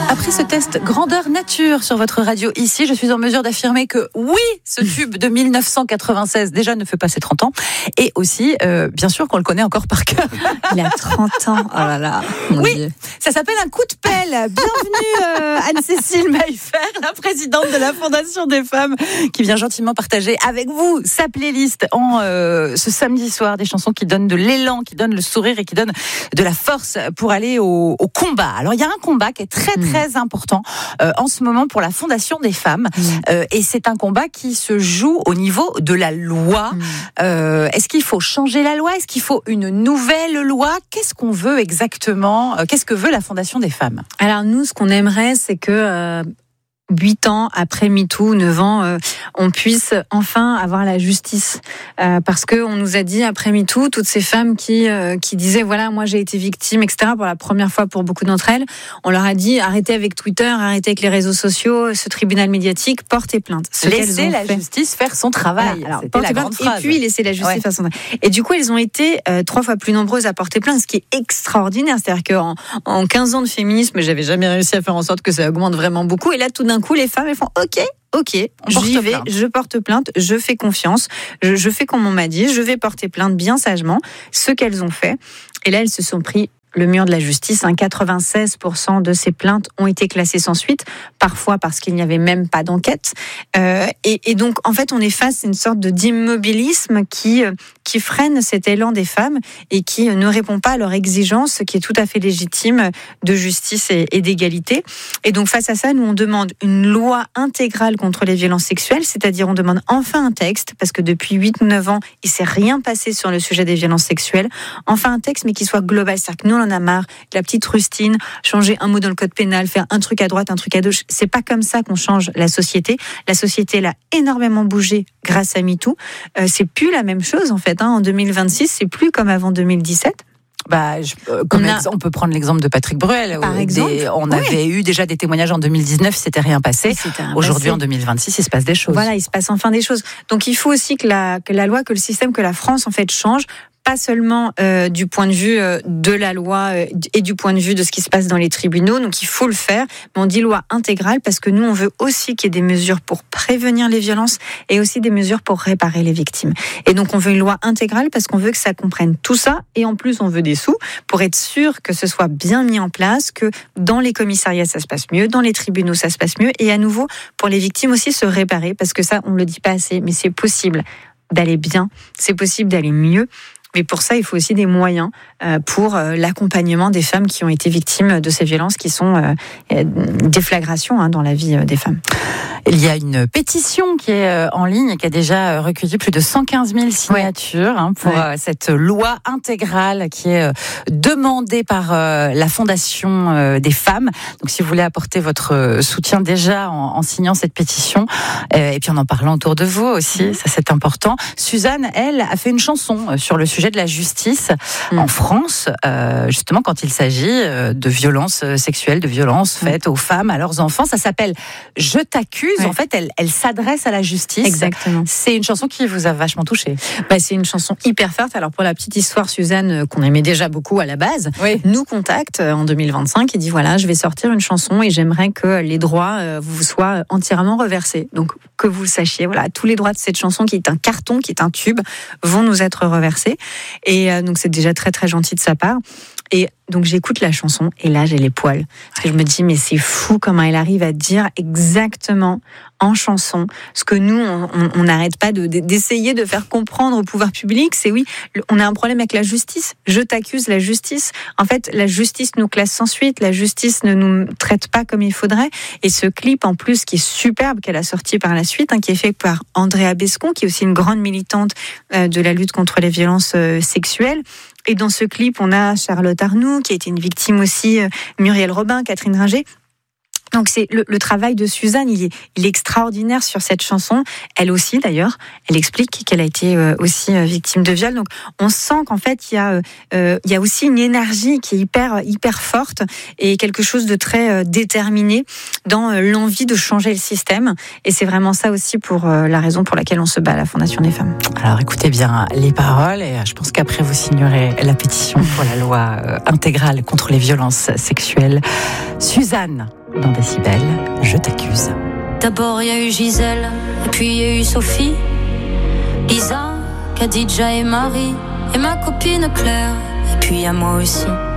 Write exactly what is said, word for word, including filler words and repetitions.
Après ce test grandeur nature sur votre radio ici, je suis en mesure d'affirmer que oui, ce tube de mille neuf cent quatre-vingt-seize déjà ne fait pas ses trente ans. Et aussi, euh, bien sûr, qu'on le connaît encore par cœur. Il a trente ans. Oh là là. Oui, Dieu. Ça s'appelle un coup de pelle. Bienvenue euh, Anne-Cécile Maillefer, la présidente de la Fondation des femmes, qui vient gentiment partager avec vous sa playlist en euh, ce samedi soir, des chansons qui donnent de l'élan, qui donnent le sourire et qui donnent de la force pour aller au, au combat. Alors il y a un combat qui est très très mmh. important euh, en ce moment pour la Fondation des femmes mmh. euh, et c'est un combat qui se joue au niveau de la loi. Mmh. Euh, est-ce qu'il faut changer la loi? Est-ce qu'il faut une nouvelle loi? Qu'est-ce qu'on veut exactement? euh, Qu'est-ce que veut la Fondation des femmes? Alors nous, ce qu'on aimerait, c'est que euh, huit ans après MeToo, neuf ans, euh, on puisse enfin avoir la justice. Euh, parce que on nous a dit, après MeToo, toutes ces femmes qui, euh, qui disaient, voilà, moi j'ai été victime, et cetera, pour la première fois pour beaucoup d'entre elles, on leur a dit, arrêtez avec Twitter, arrêtez avec les réseaux sociaux, ce tribunal médiatique, portez plainte. Ce laissez la fait. justice faire son travail. Voilà, alors, portez plainte, et puis laissez la justice ouais. faire son travail. Et du coup, elles ont été euh, trois fois plus nombreuses à porter plainte, ce qui est extraordinaire. C'est-à-dire qu'en en quinze ans de féminisme, j'avais jamais réussi à faire en sorte que ça augmente vraiment beaucoup. Et là, tout d'un coup, les femmes, elles font OK, OK, j'y vais, plainte. je porte plainte, je fais confiance, je, je fais comme on m'a dit, je vais porter plainte bien sagement, ce qu'elles ont fait. Et là, elles se sont pris le mur de la justice. Hein, quatre-vingt-seize pour cent de ces plaintes ont été classées sans suite, parfois parce qu'il n'y avait même pas d'enquête. Euh, et, et donc, en fait, on est face à une sorte de d'immobilisme qui, qui freine cet élan des femmes et qui ne répond pas à leur exigence, qui est tout à fait légitime, de justice et, et d'égalité. Et donc, face à ça, nous, on demande une loi intégrale contre les violences sexuelles, c'est-à-dire on demande enfin un texte, parce que depuis huit ou neuf ans, il ne s'est rien passé sur le sujet des violences sexuelles. Enfin un texte, mais qui soit global. C'est-à-dire que nous, on en a marre, la petite rustine, changer un mot dans le code pénal, faire un truc à droite, un truc à gauche. C'est pas comme ça qu'on change la société. La société, elle a énormément bougé grâce à MeToo. Euh, c'est plus la même chose, en fait. Hein. En deux mille vingt-six, c'est plus comme avant deux mille dix-sept. Bah, je, euh, comme on, a, on peut prendre l'exemple de Patrick Bruel. Par exemple, des, on oui. avait eu déjà des témoignages en deux mille dix-neuf, c'était rien passé. C'était rien Aujourd'hui, passé. en deux mille vingt-six, il se passe des choses. Voilà, il se passe enfin des choses. Donc, il faut aussi que la, que la loi, que le système, que la France, en fait, change. Pas seulement euh, du point de vue euh, de la loi euh, et du point de vue de ce qui se passe dans les tribunaux. Donc, il faut le faire. Mais on dit loi intégrale parce que nous, on veut aussi qu'il y ait des mesures pour prévenir les violences et aussi des mesures pour réparer les victimes. Et donc, on veut une loi intégrale parce qu'on veut que ça comprenne tout ça. Et en plus, on veut des sous pour être sûr que ce soit bien mis en place, que dans les commissariats, ça se passe mieux, dans les tribunaux, ça se passe mieux. Et à nouveau, pour les victimes aussi, se réparer. Parce que ça, on ne le dit pas assez, mais c'est possible d'aller bien, c'est possible d'aller mieux. Mais pour ça, il faut aussi des moyens pour l'accompagnement des femmes qui ont été victimes de ces violences qui sont des flagrations dans la vie des femmes. Il y a une pétition qui est en ligne et qui a déjà recueilli plus de cent quinze mille signatures ouais. pour ouais. cette loi intégrale qui est demandée par la Fondation des femmes. Donc, si vous voulez apporter votre soutien déjà en, en signant cette pétition et puis en en parlant autour de vous aussi, ça c'est important. Suzanne, elle, a fait une chanson sur le sujet de la justice mmh. en France, euh, justement quand il s'agit de violences sexuelles, de violences faites mmh. aux femmes, à leurs enfants. Ça s'appelle « Je t'accuse ». Ouais. En fait, elle, elle s'adresse à la justice. Exactement. C'est une chanson qui vous a vachement touché. Bah, c'est une chanson hyper forte. Alors pour la petite histoire, Suzanne, qu'on aimait déjà beaucoup à la base, oui. nous contacte en deux mille vingt-cinq et dit voilà, je vais sortir une chanson et j'aimerais que les droits vous soient entièrement reversés. Donc que vous le sachiez, voilà, tous les droits de cette chanson qui est un carton, qui est un tube, vont nous être reversés. Et euh, donc c'est déjà très très gentil de sa part. Et donc j'écoute la chanson et là j'ai les poils. Parce que je me dis mais c'est fou comment elle arrive à dire exactement en chanson ce que nous on n'arrête pas de, d'essayer de faire comprendre au pouvoir public. C'est oui, on a un problème avec la justice. Je t'accuse, la justice. En fait, la justice nous classe sans suite. La justice ne nous traite pas comme il faudrait. Et ce clip en plus qui est superbe qu'elle a sorti par la suite, hein, qui est fait par Andrea Bescon, qui est aussi une grande militante euh, de la lutte contre les violences euh, sexuelles. Et dans ce clip, on a Charlotte Arnoux, qui a été une victime aussi, Muriel Robin, Catherine Ringer. Donc c'est le, le travail de Suzanne, il est, il est extraordinaire sur cette chanson. Elle aussi d'ailleurs, elle explique qu'elle a été euh, aussi euh, victime de viol. Donc on sent qu'en fait il y a, euh, il y a aussi une énergie qui est hyper, hyper forte et quelque chose de très euh, déterminé dans euh, l'envie de changer le système. Et c'est vraiment ça aussi pour euh, la raison pour laquelle on se bat à la Fondation des femmes. Alors écoutez bien les paroles et je pense qu'après vous signerez la pétition pour la loi euh, intégrale contre les violences sexuelles. Suzanne. dans Décibel, Je t'accuse. D'abord il y a eu Gisèle, et puis il y a eu Sophie, Lisa, Khadija et Marie, et ma copine Claire, et puis il y a moi aussi.